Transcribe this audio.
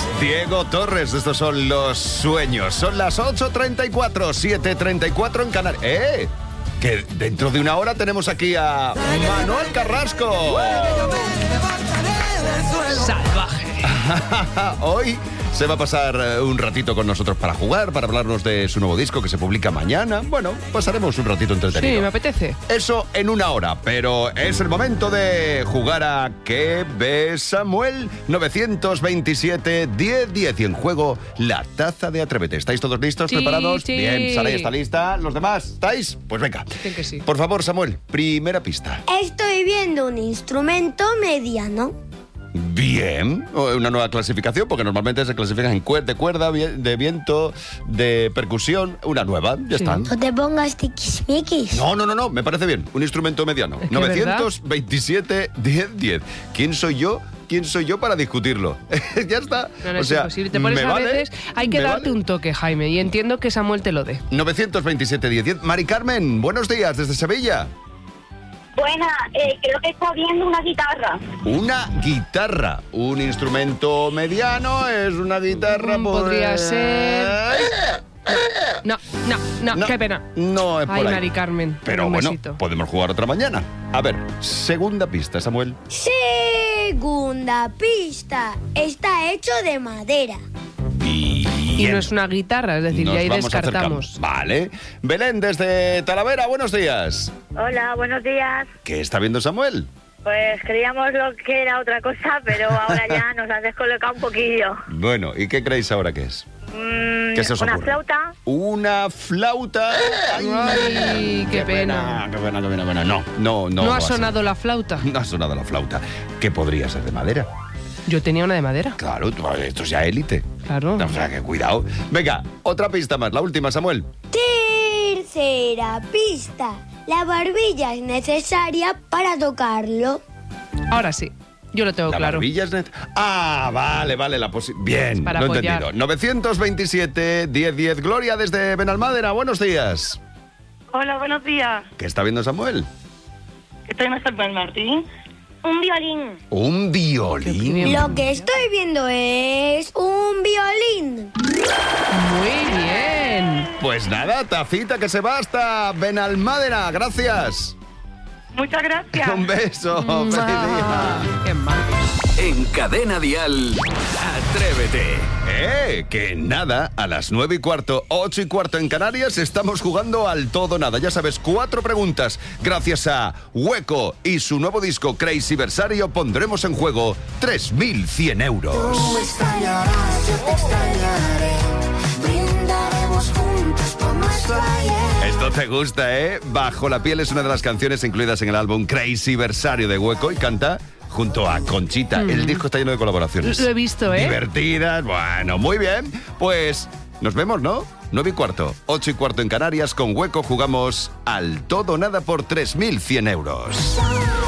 Diego Torres, estos son los sueños. Son las 8:34, 7:34 en Canarias. Que dentro de una hora tenemos aquí a Manuel Carrasco. Salvaje. Hoy se va a pasar un ratito con nosotros para jugar, para hablarnos de su nuevo disco que se publica mañana. Bueno, pasaremos un ratito entretenido. Sí, me apetece. Eso en una hora, pero es el momento de jugar a ¿Qué ves, Samuel? 927-1010 y en juego la taza de Atrévete. ¿Estáis todos listos, Sí, preparados? sí. Bien, Saray está lista. ¿Los demás estáis? Pues venga. Dicen que sí. Por favor, Samuel, primera pista. Estoy viendo un instrumento mediano. Bien, una nueva clasificación, porque normalmente se clasifican en de cuerda, de viento, de percusión. Una nueva, ya está. No te pongas tiquismiquis. No, me parece bien. Un instrumento mediano. Es que 927-1010. ¿Quién soy yo? ¿Quién soy yo para discutirlo? Ya está. No, es imposible. Te pones ¿me a vale? veces, hay que ¿Me darte vale? un toque, Jaime, y entiendo que Samuel te lo dé. 927-1010. Mari Carmen, buenos días desde Sevilla. Buena, creo que está viendo una guitarra. Una guitarra, un instrumento mediano, es una guitarra. Podría ser. No, qué pena. No es por Ay, ahí. Mari Carmen. Pero un bueno, besito. podemos jugar otra mañana. A ver, segunda pista, Samuel. Segunda pista. Está hecho de madera. Y no es una guitarra, es decir, Nos ya ahí vamos descartamos. acercando. Vale. Belén, desde Talavera, buenos días. Hola, buenos días. ¿Qué está viendo Samuel? Pues creíamos lo que era otra cosa, pero ahora ya nos has descolocado un poquillo. Bueno, ¿y qué creéis ahora que es? ¿Qué se os Una ocurre? flauta. ¿Una flauta? Ay, qué pena. Qué pena. No No va ha a ser. sonado la flauta. No ha sonado la flauta. ¿Qué podría ser de madera? Yo tenía una de madera. Claro, esto es ya élite. Claro. O sea, que cuidado. Venga, otra pista más, la última, Samuel. Tercera pista. La barbilla es necesaria para tocarlo. Ahora sí, yo lo tengo La claro. barbilla es vale, bien, Para lo he apoyar. entendido. 927-1010. Gloria desde Benalmádena, buenos días. Hola, buenos días. ¿Qué está viendo Samuel? Estoy en San Martín. Un violín. Un Qué violín. bien. Lo que estoy viendo es un violín. Muy bien. Pues nada, tacita que se va hasta Benalmádena, gracias. Muchas gracias. Un beso, feliz día. Qué mal. En Cadena Dial, Atrévete. Que nada, a las 9:15, 8:15 en Canarias estamos jugando al todo nada. Ya sabes, 4 preguntas. Gracias a Hueco y su nuevo disco Crazy Versario pondremos en juego 3.100 euros. Tú extrañarás, yo te extrañaré. Brindaremos juntos por nuestro ayer. Esto te gusta, ¿eh? Bajo la piel es una de las canciones incluidas en el álbum Crazy Versario de Hueco y canta junto a Conchita. El disco está lleno de colaboraciones. Lo he visto, ¿eh? Divertidas, bueno, muy bien. Pues nos vemos, ¿no? 9:15, 8:15 en Canarias. Con Hueco jugamos al todo nada por 3.100 euros.